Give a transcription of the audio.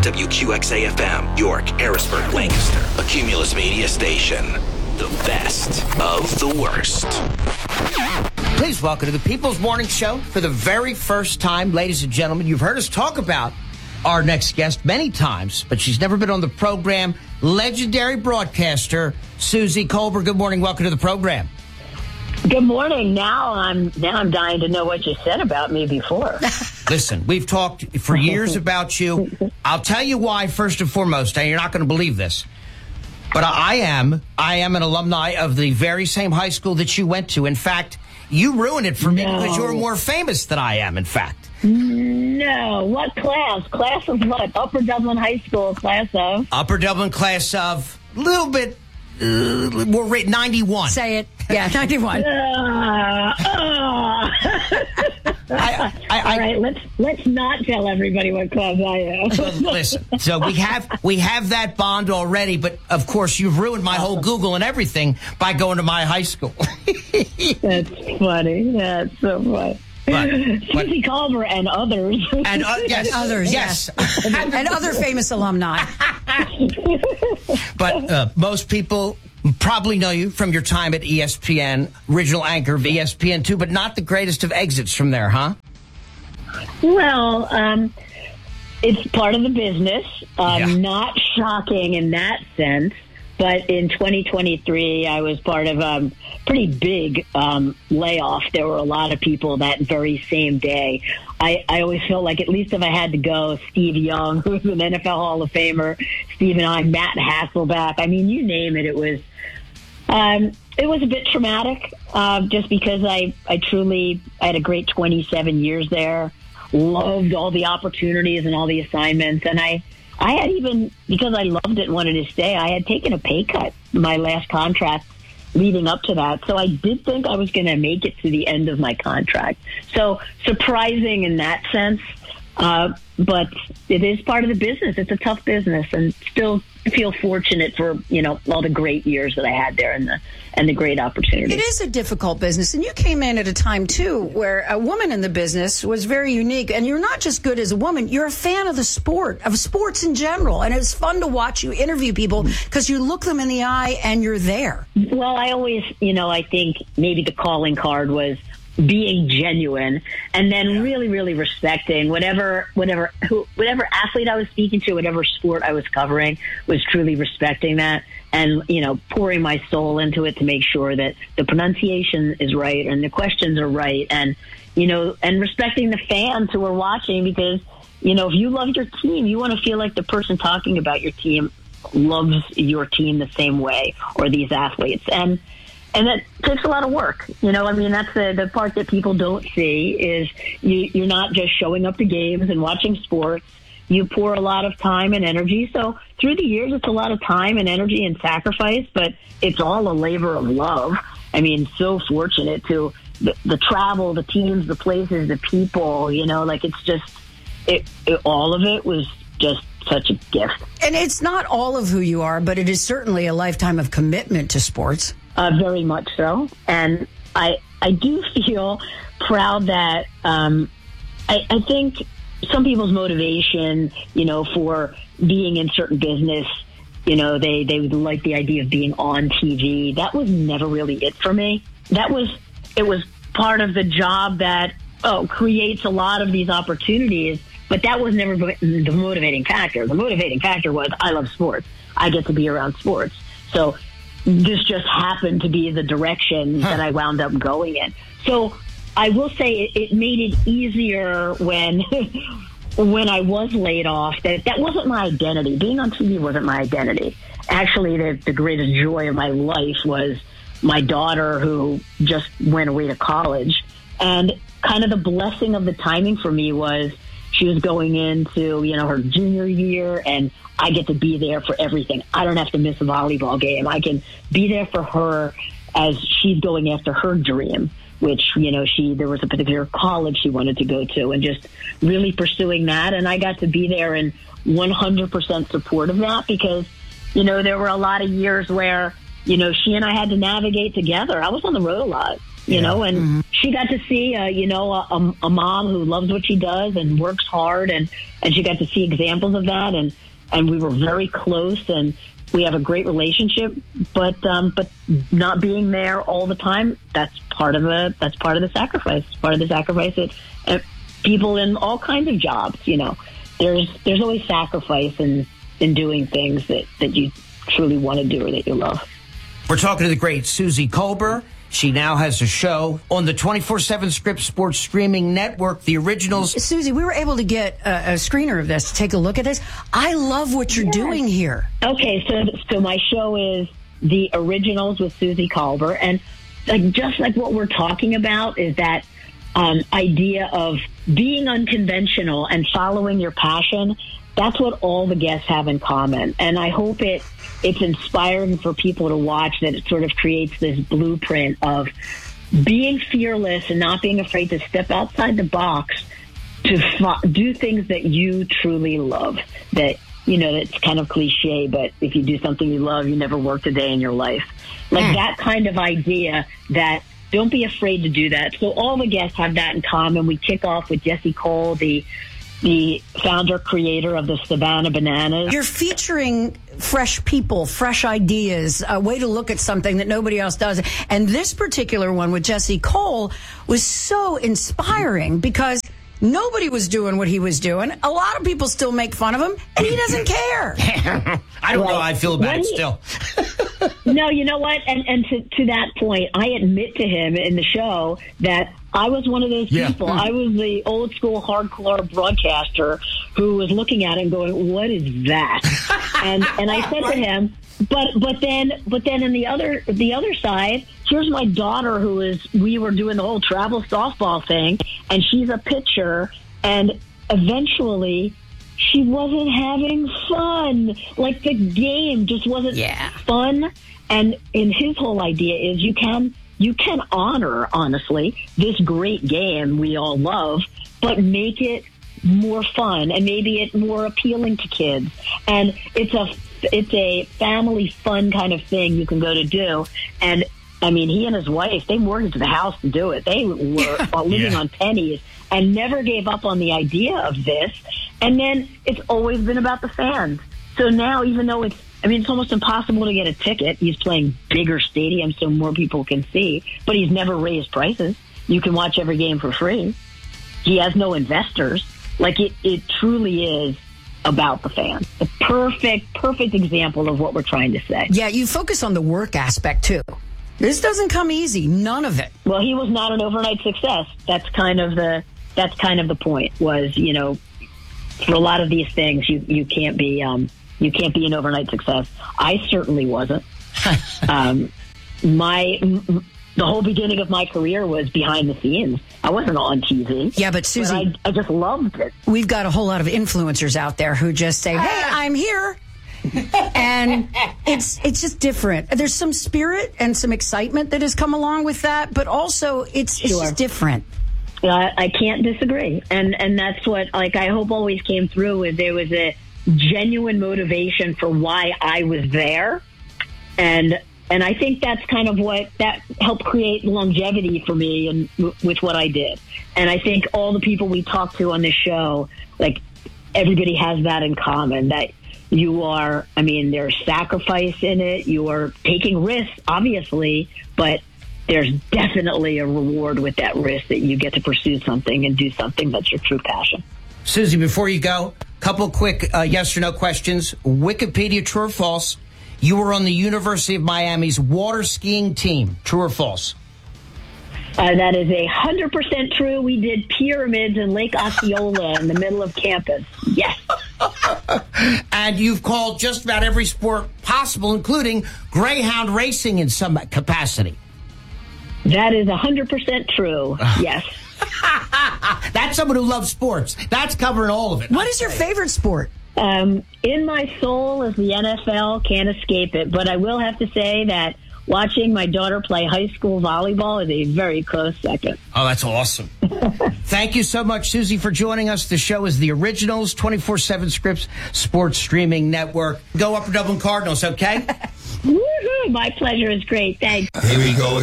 WQXA-FM, York, Harrisburg, Lancaster. A Cumulus Media station. The best of the worst. Please welcome to the People's Morning Show for the very first time, ladies and gentlemen. You've heard us talk about our next guest many times, but she's never been on the program. Legendary broadcaster Suzy Kolber. Good morning. Welcome to the program. Good morning. Now I'm dying to know what you said about me before. Listen, we've talked for years about you. I'll tell you why, first and foremost, and you're not going to believe this, but I am an alumni of the very same high school that you went to. In fact, you ruined it for me because you're more famous than I am, in fact. No. What class? Class of what? Upper Dublin High School, class of? Upper Dublin class of, a little bit, more 91. Say it. Yeah, 91. All right, let's not tell everybody what class I am. Listen, so we have that bond already, but of course you've ruined my whole Google and everything by going to my high school. That's funny. That's so funny. Suzy Kolber and others. Yes, others. Yes. And other famous alumni. But most people probably know you from your time at ESPN, original anchor of ESPN2, but not the greatest of exits from there, huh? Well, it's part of the business. Not shocking in that sense. But in 2023, I was part of a pretty big layoff. There were a lot of people that very same day. I always felt like at least if I had to go, Steve Young, who's an NFL Hall of Famer, Steve and I, Matt Hasselbeck. I mean, you name it. It was a bit traumatic just because I had a great 27 years there, loved all the opportunities and all the assignments, and I had even, because I loved it and wanted to stay, I had taken a pay cut my last contract leading up to that. So I did think I was going to make it to the end of my contract. So surprising in that sense, but it is part of the business. It's a tough business, and still feel fortunate for, all the great years that I had there and the great opportunities. It is a difficult business, and you came in at a time, too, where a woman in the business was very unique, and you're not just good as a woman, you're a fan of the sport, of sports in general, and it's fun to watch you interview people because you look them in the eye and you're there. Well, I always, I think maybe the calling card was being genuine, and then really, really respecting whatever athlete I was speaking to, whatever sport I was covering, was truly respecting that, and pouring my soul into it to make sure that the pronunciation is right and the questions are right, and and respecting the fans who are watching, because if you love your team, you want to feel like the person talking about your team loves your team the same way, or these athletes, and that takes a lot of work. That's the part that people don't see is you're not just showing up to games and watching sports. You pour a lot of time and energy. So through the years, it's a lot of time and energy and sacrifice, but it's all a labor of love. So fortunate to the travel, the teams, the places, the people, it's just, all of it was just such a gift. And it's not all of who you are, but it is certainly a lifetime of commitment to sports. Very much so. And I do feel proud that I think some people's motivation, for being in certain business, they would like the idea of being on TV. That was never really it for me. It was part of the job that creates a lot of these opportunities, but that was never the motivating factor. The motivating factor was I love sports. I get to be around sports. So this just happened to be the direction that I wound up going in. So I will say it made it easier when I was laid off. That wasn't my identity. Being on TV wasn't my identity. Actually, the greatest joy of my life was my daughter, who just went away to college. And kind of the blessing of the timing for me was she was going into, her junior year, and I get to be there for everything. I don't have to miss a volleyball game. I can be there for her as she's going after her dream, which, there was a particular college she wanted to go to, and just really pursuing that. And I got to be there and 100% support of that, because, there were a lot of years where, she and I had to navigate together. I was on the road a lot. you know, and she got to see, a mom who loves what she does and works hard, and she got to see examples of that, and we were very close, and we have a great relationship, but not being there all the time, that's part of the sacrifice. Part of the sacrifice that people in all kinds of jobs, you know, there's always sacrifice in doing things that you truly want to do or that you love. We're talking to the great Suzy Kolber. She now has a show on the 24/7 Scripps Sports Streaming Network, The Originals. Suzy, we were able to get a screener of this to take a look at this. I love what you're doing here. Okay, so my show is The Originals with Suzy Kolber, and just like what we're talking about is that idea of being unconventional and following your passion. That's what all the guests have in common, and I hope it's inspiring for people to watch, that it sort of creates this blueprint of being fearless and not being afraid to step outside the box to do things that you truly love. That, you know, that's kind of cliche, but if you do something you love, you never worked a day in your life. Like that kind of idea, that don't be afraid to do that. So all the guests have that in common. We kick off with Jessie Cole, the founder, creator of the Savannah Bananas. You're featuring fresh people, fresh ideas, a way to look at something that nobody else does. And this particular one with Jessie Cole was so inspiring because nobody was doing what he was doing. A lot of people still make fun of him, and he doesn't care. I don't know how I feel about it still. No, you know what? And to that point, I admit to him in the show that I was one of those people. I was the old school hardcore broadcaster who was looking at it and going, "What is that?" and I said to him, but then in the other side, here's my daughter we were doing the whole travel softball thing, and she's a pitcher, and eventually she wasn't having fun. Like, the game just wasn't fun. And his whole idea is you can honor, honestly, this great game we all love, but make it more fun and maybe it more appealing to kids. And it's a family fun kind of thing you can go to do. And I mean, he and his wife, they mortgaged the house to do it. They were living on pennies and never gave up on the idea of this. And then it's always been about the fans. So now, even though it's almost impossible to get a ticket. He's playing bigger stadiums so more people can see, but he's never raised prices. You can watch every game for free. He has no investors. Like, it truly is about the fans. The perfect example of what we're trying to say. Yeah, you focus on the work aspect too. This doesn't come easy. None of it. Well, he was not an overnight success. That's kind of the point. Was, you know, for a lot of these things, you can't be an overnight success. I certainly wasn't. The whole beginning of my career was behind the scenes. I wasn't on TV. Yeah, but Suzy, I just loved it. We've got a whole lot of influencers out there who just say, "Hey, I'm here." And it's just different. There's some spirit and some excitement that has come along with that, but also it's just different. I can't disagree. And that's what, like, I hope always came through, is there was a genuine motivation for why I was there. And I think that's kind of what that helped create longevity for me and with what I did. And I think all the people we talk to on this show, like, everybody has that in common, that you are, there's sacrifice in it. You are taking risks, obviously, but there's definitely a reward with that risk, that you get to pursue something and do something that's your true passion. Suzy, before you go, couple quick yes or no questions. Wikipedia, true or false? You were on the University of Miami's water skiing team. True or false? That is 100% true. We did pyramids in Lake Osceola in the middle of campus. Yes. And you've called just about every sport possible, including greyhound racing in some capacity. That is 100% true. Yes. That's someone who loves sports. That's covering all of it. What is your favorite sport? In my soul is the NFL. Can't escape it. But I will have to say that watching my daughter play high school volleyball is a very close second. Oh, that's awesome. Thank you so much, Suzy, for joining us. The show is The Originals, 24/7 Scripps Sports Streaming Network. Go Upper Dublin Cardinals, okay? Woohoo! My pleasure. Is great. Thanks. Here we go.